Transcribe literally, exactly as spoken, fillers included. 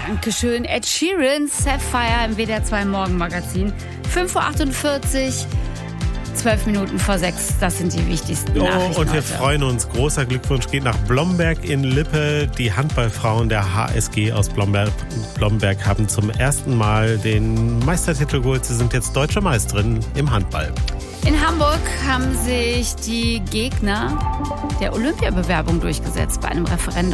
Dankeschön. Ed Sheeran, Sapphire im W D R zwei Morgenmagazin. fünf Uhr achtundvierzig, zwölf Minuten vor sechs. Das sind die wichtigsten Oh, Nachrichten und wir heute. freuen uns. Großer Glückwunsch geht nach Blomberg in Lippe. Die Handballfrauen der H S G aus Blomberg, Blomberg haben zum ersten Mal den Meistertitel geholt. Sie sind jetzt deutsche Meisterin im Handball. In Hamburg haben sich die Gegner der Olympiabewerbung durchgesetzt bei einem Referendum.